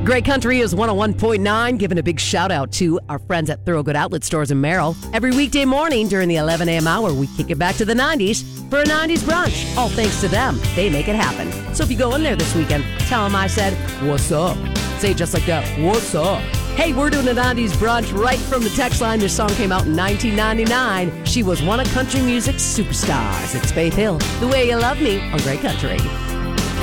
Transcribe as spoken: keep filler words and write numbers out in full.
Great Country is one oh one point nine, giving a big shout out to our friends at Thorogood Outlet Stores in Merrill. Every weekday morning during the eleven a.m. hour, we kick it back to the nineties for a nineties brunch. All thanks to them. They make it happen. So if you go in there this weekend, tell them I said, what's up? Say it just like that, what's up? Hey, we're doing a nineties brunch right from the text line. This song came out in nineteen ninety-nine. She was one of country music's superstars. It's Faith Hill, The Way You Love Me on Great Country.